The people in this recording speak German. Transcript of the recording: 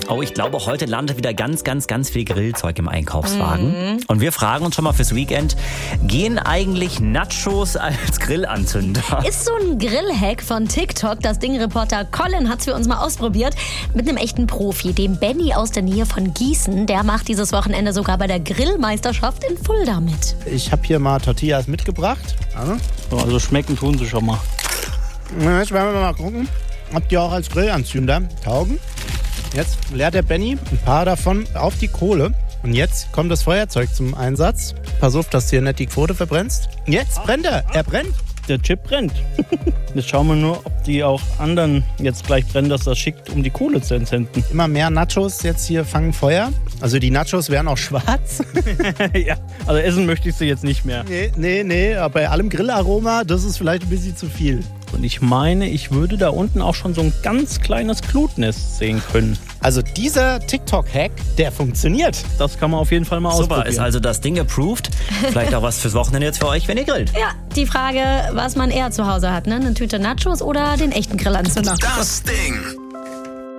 Oh, ich glaube, heute landet wieder ganz, ganz, ganz viel Grillzeug im Einkaufswagen. Und wir fragen uns schon mal fürs Weekend, gehen eigentlich Nachos als Grillanzünder? Ist so ein Grillhack von TikTok. Das Ding-Reporter Colin hat's für uns mal ausprobiert. Mit einem echten Profi, dem Benny aus der Nähe von Gießen. Der macht dieses Wochenende sogar bei der Grillmeisterschaft in Fulda mit. Ich habe hier mal Tortillas mitgebracht. Also schmecken tun sie schon mal. Jetzt werden wir mal gucken, ob die auch als Grillanzünder taugen. Jetzt leert der Benny ein paar davon auf die Kohle. Und jetzt kommt das Feuerzeug zum Einsatz. Pass auf, dass du hier nicht die Quote verbrennst. Jetzt brennt er. Er brennt. Der Chip brennt. Jetzt schauen wir nur, ob die auch anderen jetzt gleich brennen, dass das schickt, um die Kohle zu entzünden. Immer mehr Nachos jetzt hier fangen Feuer. Also die Nachos werden auch schwarz. Ja, also essen möchte ich sie jetzt nicht mehr. Nee, aber bei allem Grillaroma, das ist vielleicht ein bisschen zu viel. Und ich meine, ich würde da unten auch schon so ein ganz kleines Glutnest sehen können. Also dieser TikTok-Hack, der funktioniert. Das kann man auf jeden Fall mal ausprobieren. Super, ist also das Ding approved. Vielleicht auch was fürs Wochenende jetzt für euch, wenn ihr grillt. Ja, die Frage, was man eher zu Hause hat, ne? Eine Tüte Nachos oder den echten Grillanzünder? Das Ding.